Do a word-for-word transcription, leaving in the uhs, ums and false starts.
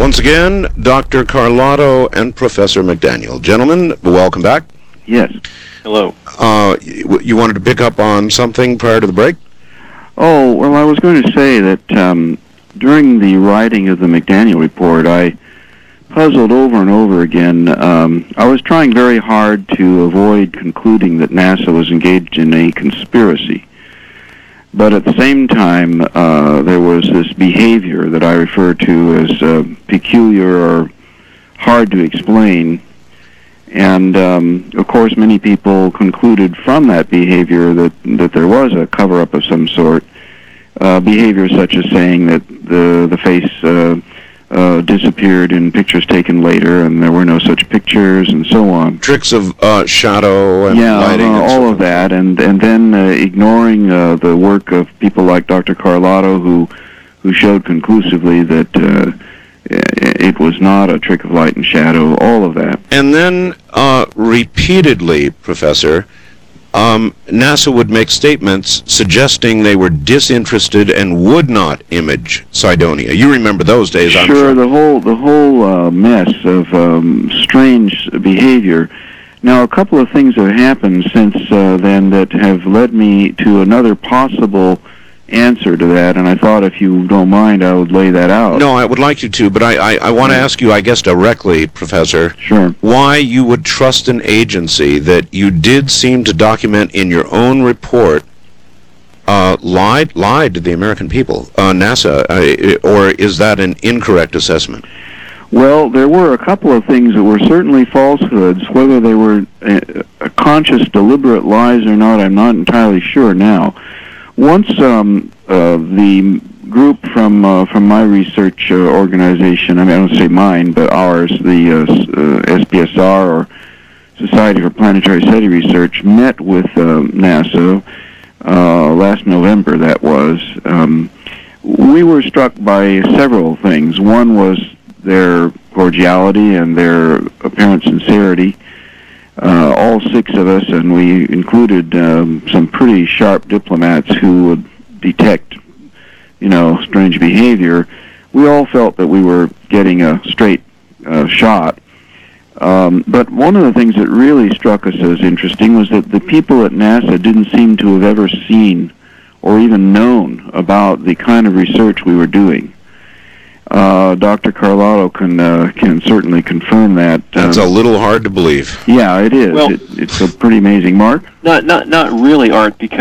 Once again, Doctor Carlotto and Professor McDaniel. Gentlemen, welcome back. Yes. Hello. Uh, you, you wanted to pick up on something prior to the break? Oh, well, I was going to say that um, during the writing of the McDaniel report, I puzzled over and over again. Um, I was trying very hard to avoid concluding that NASA was engaged in a conspiracy. But at the same time, uh, there was this behavior that I refer to as uh, peculiar or hard to explain. And, um, of course, many people concluded from that behavior that, that there was a cover-up of some sort. Uh, behavior such as saying that the, the face uh, uh, disappeared in pictures taken later and there were no such pictures and so on. Tricks of uh, shadow and yeah, lighting. uh, and all so of that. And, and then uh, ignoring uh, the work of people like Doctor Carlotto who, who showed conclusively that uh, it was not a trick of light and shadow, all of that. And then, uh, repeatedly, Professor, um, NASA would make statements suggesting they were disinterested and would not image Cydonia. You remember those days, I'm sure. sure. the whole the whole uh, mess of um, strange behavior. Now, a couple of things have happened since uh, then that have led me to another possible answer to that, and I thought if you don't mind, I would lay that out. No, I would like you to, but I, I, I want to ask you, I guess, directly, Professor, Sure. why you would trust an agency that you did seem to document in your own report uh, lied lied to the American people, uh, NASA, uh, or is that an incorrect assessment? Well, there were a couple of things that were certainly falsehoods. Whether they were uh, conscious, deliberate lies or not, I'm not entirely sure now. Once um, uh, the group from uh, from my research uh, organization, I mean, I don't say mine, but ours, the uh, uh, S P S R, or Society for Planetary SETI Research, met with uh, NASA uh, last November, that was. Um, we were struck by several things. One was their cordiality and their apparent sincerity. Uh, all six of us, and we included um, some pretty sharp diplomats who would detect, you know, strange behavior. We all felt that we were getting a straight uh, shot. Um, but one of the things that really struck us as interesting was that the people at NASA didn't seem to have ever seen or even known about the kind of research we were doing. Uh, Doctor Carlotto can uh, can certainly confirm that. That's um, a little hard to believe. Yeah, it is. Well, it, it's a pretty amazing, Mark. Not not not really, Art, because